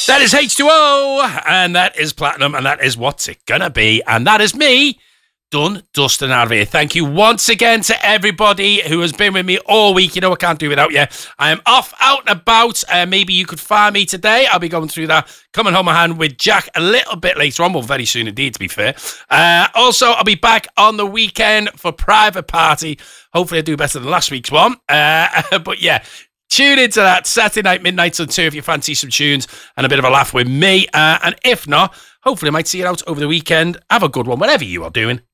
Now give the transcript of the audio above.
That is H2O, and that is Platinum, and that is What's It Gonna Be, and that is me, done, dusted, out of here. Thank you once again to everybody who has been with me all week. You know I can't do it without you. I am off, out and about. Maybe you could find me today. I'll be going through that Coming Home a Hand with Jack a little bit later on. Well, very soon indeed, to be fair. Also, I'll be back on the weekend for Private Party. Hopefully I do better than last week's one. But yeah, tune into that Saturday night, midnight till 2 if you fancy some tunes and a bit of a laugh with me. And if not, hopefully I might see you out over the weekend. Have a good one, whatever you are doing.